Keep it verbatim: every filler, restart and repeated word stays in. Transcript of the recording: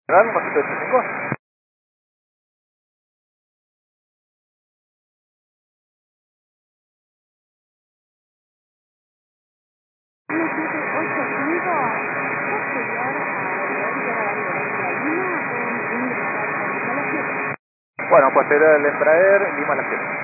¿Verdad? Un poquito de cinco. Bueno, pues será el Embraer Lima La siete.